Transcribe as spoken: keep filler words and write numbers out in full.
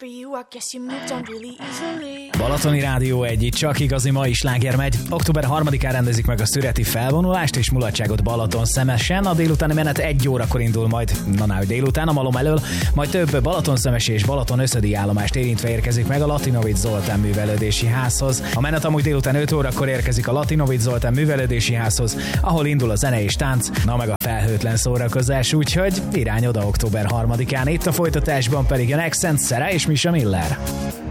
for you, I guess you moved on really easily. Balatoni Rádió egy, itt csak igazi mai sláger megy. október harmadikán rendezik meg a szüreti felvonulást és mulatságot Balaton Szemesen. A délutáni menet egy órakor indul majd, na ná, délután a malom elől, majd több Balaton Szemesi és Balaton Összödi állomást érintve érkezik meg a Latinovics Zoltán művelődési házhoz. A menet amúgy délután öt órakor érkezik a Latinovics Zoltán művelődési házhoz, ahol indul a zene és tánc, na meg a felhőtlen szórakozás, úgyhogy irány oda október harmadikán. Itt a folytatásban pedig a Accent, Szere és Misha Miller.